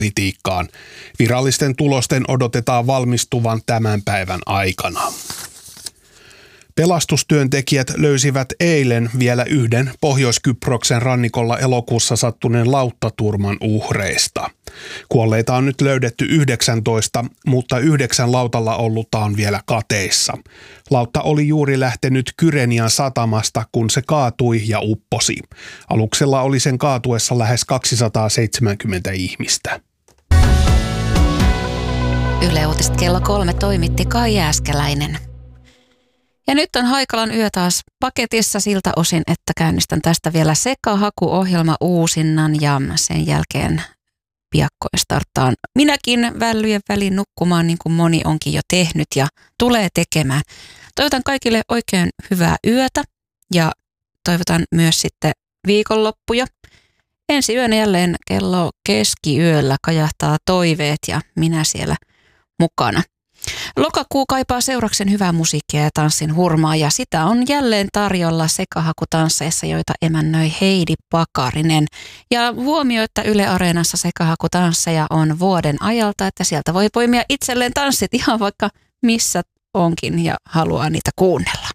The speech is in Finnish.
politiikkaan. Virallisten tulosten odotetaan valmistuvan tämän päivän aikana. Pelastustyöntekijät löysivät eilen vielä yhden Pohjois-Kyproksen rannikolla elokuussa sattuneen lauttaturman uhreista. Kuolleita on nyt löydetty 19, mutta 9 lautalla ollutta on vielä kateissa. Lautta oli juuri lähtenyt Kyrenian satamasta, kun se kaatui ja upposi. Aluksella oli sen kaatuessa lähes 270 ihmistä. Yle Uutiset kello 3 toimitti Kai Jääskeläinen. Ja nyt on Haikalan yö taas paketissa siltä osin, että käynnistän tästä vielä sekahakuohjelma uusinnan ja sen jälkeen piakkoin starttaan minäkin vällyjen väliin nukkumaan, niin kuin moni onkin jo tehnyt ja tulee tekemään. Toivotan kaikille oikein hyvää yötä ja toivotan myös sitten viikonloppuja. Ensi yönä jälleen kello keskiyöllä kajahtaa toiveet ja minä siellä mukana. Lokakuu kaipaa seuraksen hyvää musiikkia ja tanssin hurmaa ja sitä on jälleen tarjolla sekahakutansseissa, joita emännöi Heidi Pakarinen. Ja huomio, että Yle Areenassa sekahakutansseja on vuoden ajalta, että sieltä voi poimia itselleen tanssit ihan vaikka missä onkin ja haluaa niitä kuunnella.